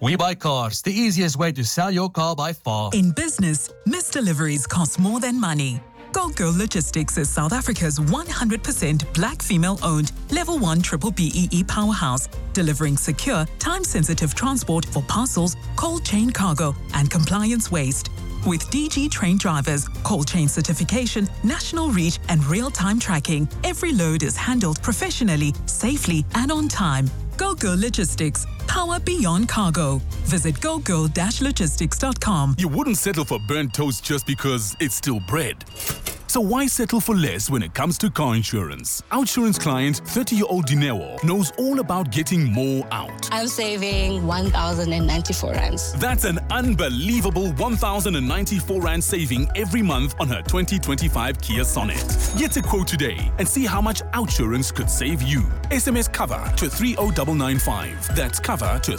We Buy Cars, the easiest way to sell your car by far. In business, missed deliveries cost more than money. Go Girl Logistics is South Africa's 100% black female-owned Level 1 Triple BEE powerhouse, delivering secure, time-sensitive transport for parcels, cold chain cargo, and compliance waste. With DG trained drivers, cold chain certification, national reach, and real-time tracking, every load is handled professionally, safely, and on time. Go Girl Logistics. Power beyond cargo. Visit gogirl-logistics.com. You wouldn't settle for burnt toast just because it's still bread. So why settle for less when it comes to car insurance? Outsurance client 30-year-old Dineo knows all about getting more out. I'm saving 1,094 rands. That's an unbelievable 1,094 rand saving every month on her 2025 Kia Sonet. Get a quote today and see how much Outsurance could save you. SMS cover to 30995. That's cover to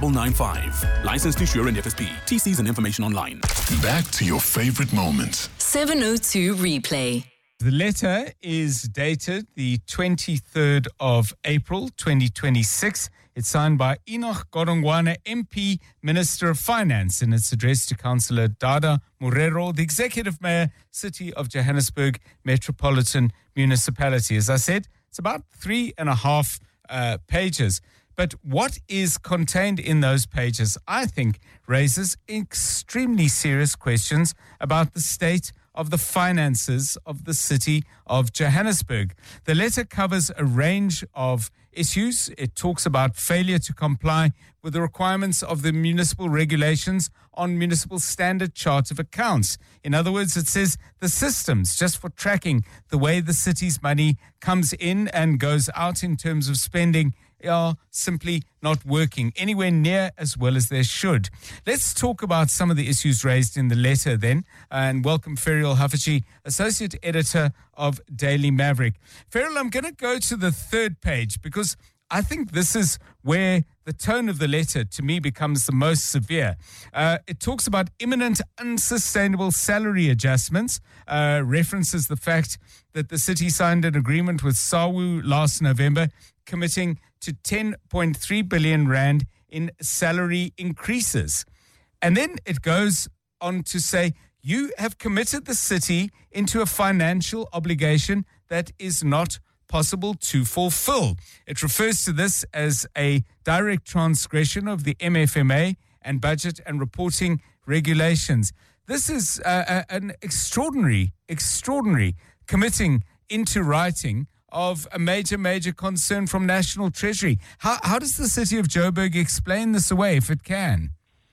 30995. Licensed insurer and FSP. TCs and information online. Back to your favorite moments. 702 Replay. The letter is dated the 23rd of April 2026. It's signed by Enoch Godongwana, MP, Minister of Finance, and it's addressed to Councillor Dada Morero, the Executive Mayor, City of Johannesburg Metropolitan Municipality. As I said, it's about 3.5 pages. But what is contained in those pages, I think, raises extremely serious questions about the state of the finances of the city of Johannesburg. The letter covers a range of issues. It talks about failure to comply with the requirements of the municipal regulations on municipal standard chart of accounts. In other words, it says the systems just for tracking the way the city's money comes in and goes out in terms of spending are simply not working anywhere near as well as they should. Let's talk about some of the issues raised in the letter then, and welcome Ferial Hafachi, Associate Editor of Daily Maverick. Ferial, I'm going to go to the third page because I think this is where the tone of the letter to me becomes the most severe. It talks about imminent unsustainable salary adjustments, references the fact that the city signed an agreement with SAWU last November committing to 10.3 billion rand in salary increases. And then it goes on to say, you have committed the city into a financial obligation that is not possible to fulfill. It refers to this as a direct transgression of the MFMA and budget and reporting regulations. This is an extraordinary committing into writing of a major concern from National Treasury. How does the city of Joburg explain this away, if it can?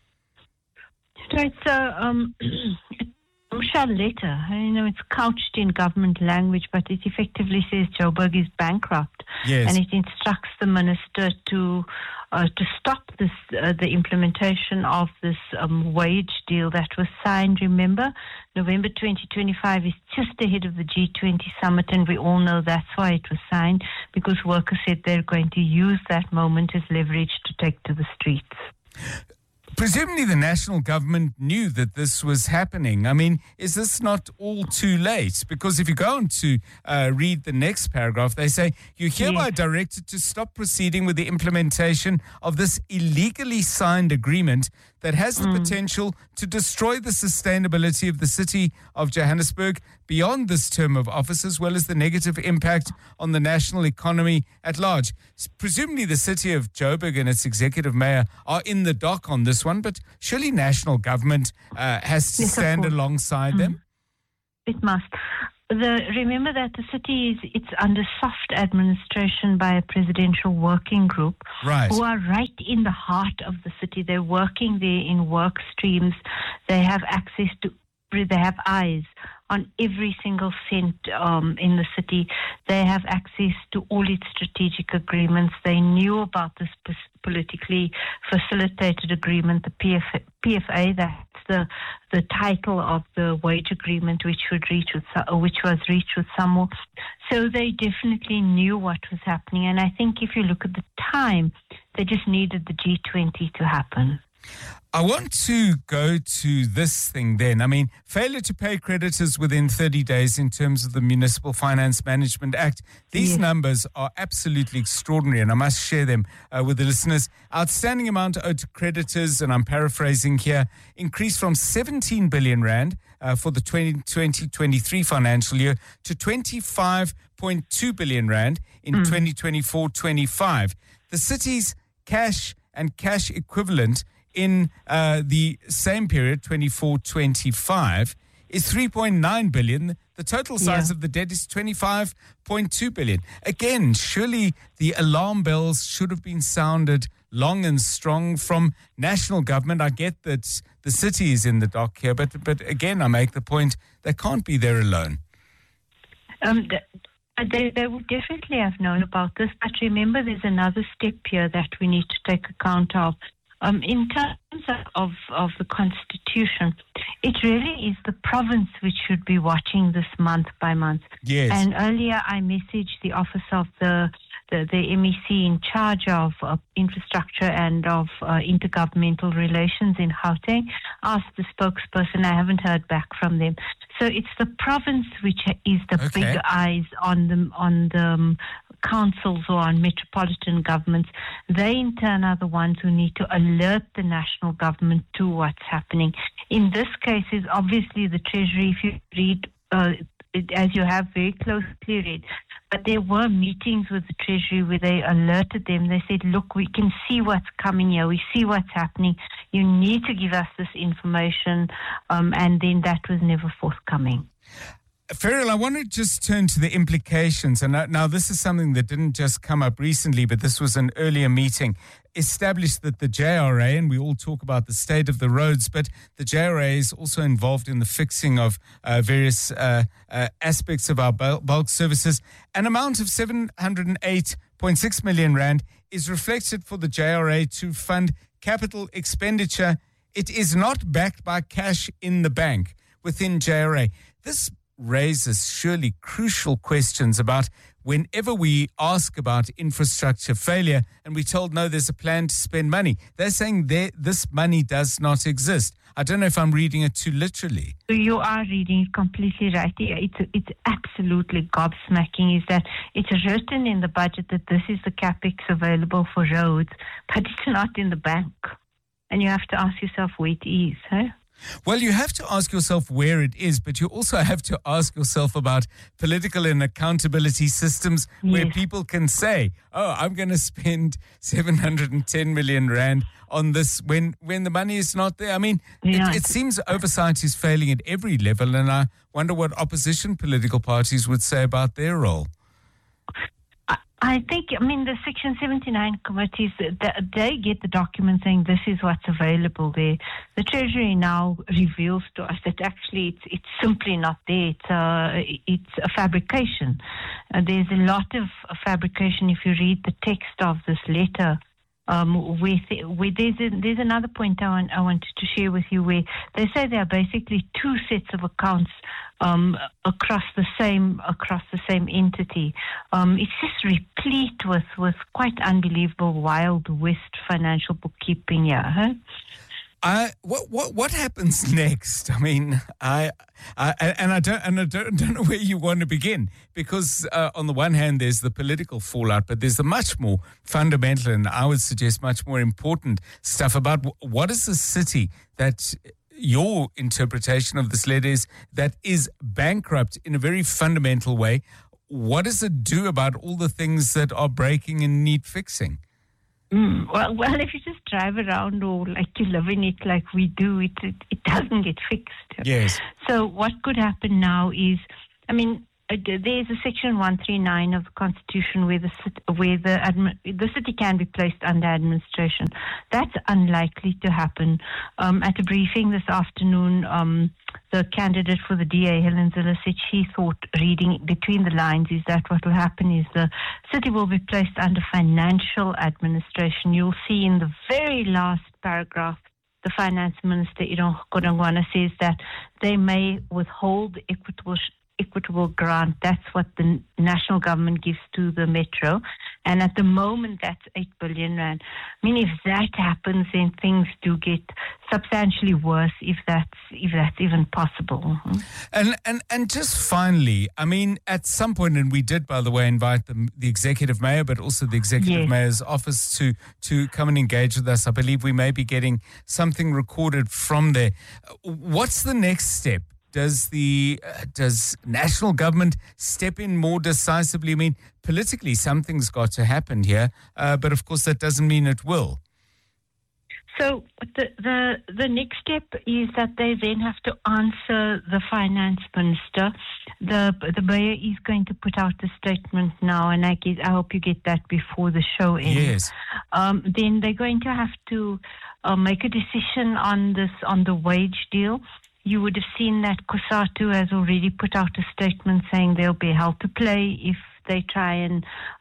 Right, so Shall letter, it's couched in government language, but it effectively says Joburg is bankrupt. Yes. And it instructs the minister to stop this, the implementation of this wage deal that was signed. Remember, November 2025 is just ahead of the G20 summit, and we all know that's why it was signed, because workers said they're going to use that moment as leverage to take to the streets. Presumably the national government knew that this was happening. I mean, is this not all too late? Because if you go on to read the next paragraph, they say, you're hereby directed to stop proceeding with the implementation of this illegally signed agreement that has the potential to destroy the sustainability of the city of Johannesburg beyond this term of office, as well as the negative impact on the national economy at large. Presumably the city of Joburg and its executive mayor are in the dock on this one, but surely national government has to stand alongside them? It must. Remember that the city it's under soft administration by a presidential working group, right, who are right in the heart of the city. They're working there in work streams. They have access to, they have eyes on every single cent in the city. They have access to all its strategic agreements. They knew about this politically facilitated agreement, the PFA, that's the title of the wage agreement which was reached with Samoa. So they definitely knew what was happening. And I think if you look at the time, they just needed the G20 to happen. I want to go to this thing then. I mean, failure to pay creditors within 30 days in terms of the Municipal Finance Management Act. These numbers are absolutely extraordinary, and I must share them with the listeners. Outstanding amount owed to creditors, and I'm paraphrasing here, increased from 17 billion rand for the 2023 financial year to 25.2 billion rand in 2024-25. The city's cash and cash equivalent in the same period, 24-25, is 3.9 billion. The total size of the debt is 25.2 billion. Again, surely the alarm bells should have been sounded long and strong from national government. I get that the city is in the dock here, but again, I make the point, they can't be there alone. They would definitely have known about this, but remember there's another step here that we need to take account of. In terms of the Constitution, it really is the province which should be watching this month by month. Yes. And earlier I messaged the office of the MEC in charge of infrastructure and of intergovernmental relations in Gauteng, asked the spokesperson. I haven't heard back from them. So it's the province which is the big eyes on the councils or on metropolitan governments. They in turn are the ones who need to alert the national government to what's happening. In this case is obviously the Treasury, if you read as you have very closely read, but there were meetings with the Treasury where they alerted them. They said, look, we can see what's coming here. We see what's happening. You need to give us this information. And then that was never forthcoming. Ferrial, I want to just turn to the implications. And now this is something that didn't just come up recently, but this was an earlier meeting, established that the JRA, and we all talk about the state of the roads, but the JRA is also involved in the fixing of various aspects of our bulk services. An amount of 708.6 million rand is reflected for the JRA to fund capital expenditure. It is not backed by cash in the bank within JRA. This raises surely crucial questions about whenever we ask about infrastructure failure and we're told, no, there's a plan to spend money. They're saying this money does not exist. I don't know if I'm reading it too literally. You are reading it completely right. It's absolutely gobsmacking is that it's written in the budget that this is the capex available for roads, but it's not in the bank. And you have to ask yourself where it is, huh? Well, you have to ask yourself where it is, but you also have to ask yourself about political and accountability systems where people can say, oh, I'm going to spend 710 million rand on this when the money is not there. I mean, it seems oversight is failing at every level, and I wonder what opposition political parties would say about their role. I think, the Section 79 committees, they get the document saying this is what's available there. The Treasury now reveals to us that actually it's simply not there. It's a fabrication. There's a lot of fabrication if you read the text of this letter. There's another point I wanted to share with you where they say there are basically two sets of accounts across the same entity. It's just replete with quite unbelievable Wild West financial bookkeeping here. Huh? What happens next? I mean, I don't know where you want to begin, because on the one hand there's the political fallout, but there's the much more fundamental and I would suggest much more important stuff about what is the city that your interpretation of this letter is that is bankrupt in a very fundamental way. What does it do about all the things that are breaking and need fixing? Well, if you just drive around or like you live in it like we do, it doesn't get fixed. Yes. So what could happen now is, there's a Section 139 of the Constitution where the city can be placed under administration. That's unlikely to happen. At a briefing this afternoon, the candidate for the DA, Helen Zille, said she thought, reading between the lines, is that what will happen is the city will be placed under financial administration. You'll see in the very last paragraph, the Finance Minister, Enoch Godongwana, says that they may withhold equitable equitable grant. That's what the national government gives to the metro. And at the moment, that's 8 billion rand. I mean, if that happens, then things do get substantially worse, if that's even possible. And just finally, I mean, at some point, and we did, by the way, invite the executive mayor, but also the executive mayor's office to come and engage with us. I believe we may be getting something recorded from there. What's the next step? Does national government step in more decisively? I mean, politically, something's got to happen here, but of course that doesn't mean it will. So the next step is that they then have to answer the finance minister. The mayor is going to put out a statement now, and I hope you get that before the show ends. Yes. Then they're going to have to make a decision on the wage deal. You would have seen that COSATU has already put out a statement saying there'll be hell to play if they try and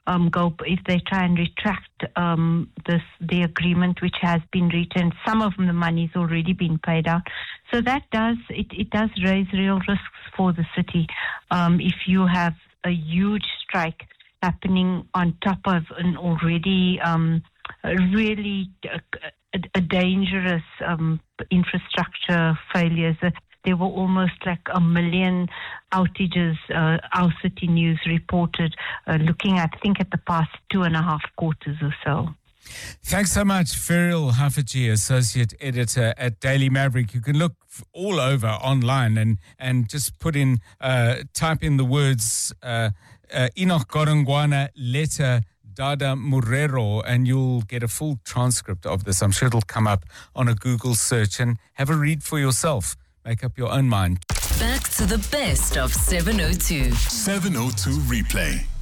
retract the agreement which has been reached, and some of the money's already been paid out. So that does raise real risks for the city if you have a huge strike happening on top of an already really a dangerous infrastructure failures. There were almost like 1 million outages, our City News reported, looking at, I think, at the past 2.5 quarters or so. Thanks so much, Ferial Haffajee, Associate Editor at Daily Maverick. You can look all over online and just type in the words Enoch Godongwana letter Dada Murero, and you'll get a full transcript of this. I'm sure it'll come up on a Google search, and have a read for yourself. Make up your own mind. Back to the best of 702. 702 Replay.